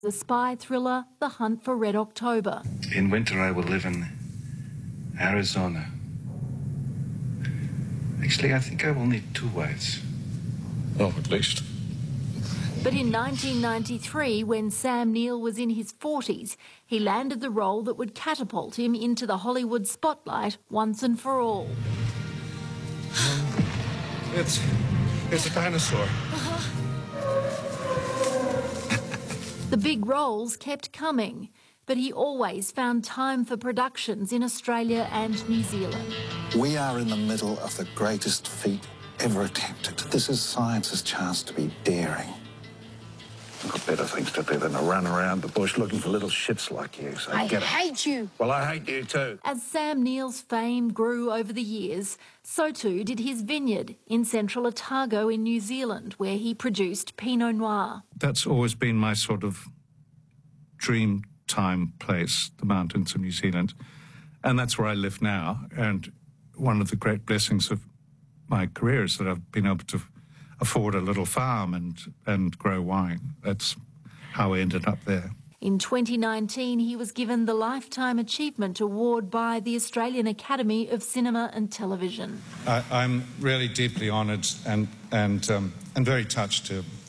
The spy thriller The Hunt for Red October. In winter I will live in Arizona. Actually, I think I will need 2 wives. Oh, at least. But in 1993, when Sam Neill was in his 40s, he landed the role that would catapult him into the Hollywood spotlight once and for all. It's a dinosaur. The big roles kept coming, but he always found time for productions in Australia and New Zealand. We are in the middle of the greatest feat ever attempted. This is science's chance to be daring. I've got better things to do than to run around the bush looking for little shits like you, so I get it. hate you. Well, I hate you too. As Sam Neill's fame grew over the years, so too did his vineyard in central Otago in New Zealand, where he produced Pinot Noir. That's always been my sort of dream time place, the mountains of New Zealand. And that's where I live now. And one of the great blessings of my career is that I've been able to afford a little farm and grow wine. That's how I ended up there. In 2019, he was given the Lifetime Achievement Award by the Australian Academy of Cinema and Television. I'm really deeply honoured and very touched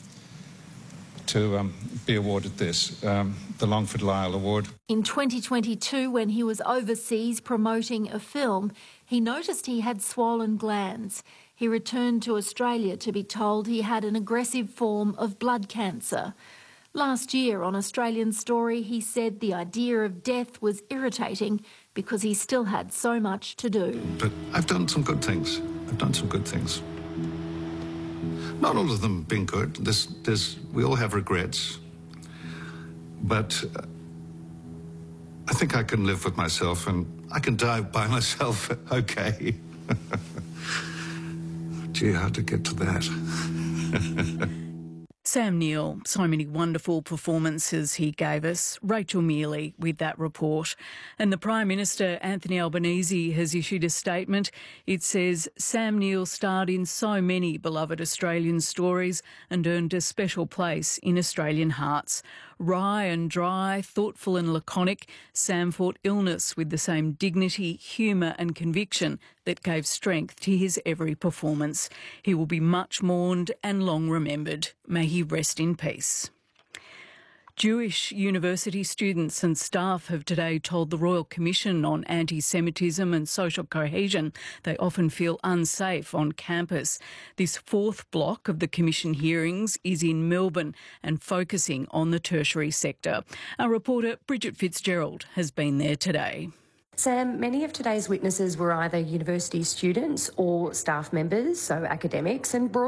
to be awarded this, the Longford Lyell Award. In 2022, when he was overseas promoting a film, he noticed he had swollen glands. He returned to Australia to be told he had an aggressive form of blood cancer. Last year on Australian Story, he said the idea of death was irritating because he still had so much to do. But I've done some good things. Not all of them have been good. We all have regrets. But I think I can live with myself and I can die by myself okay. Gee, hard to get to that. Sam Neill, so many wonderful performances he gave us. Rachel Mealy with that report. And the Prime Minister, Anthony Albanese, has issued a statement. It says, Sam Neill starred in so many beloved Australian stories and earned a special place in Australian hearts. Wry and dry, thoughtful and laconic, Sam fought illness with the same dignity, humour and conviction that gave strength to his every performance. He will be much mourned and long remembered. May he rest in peace. Jewish university students and staff have today told the Royal Commission on Anti-Semitism and Social Cohesion they often feel unsafe on campus. This fourth block of the Commission hearings is in Melbourne and focusing on the tertiary sector. Our reporter Bridget Fitzgerald has been there today. Sam, many of today's witnesses were either university students or staff members, so academics, and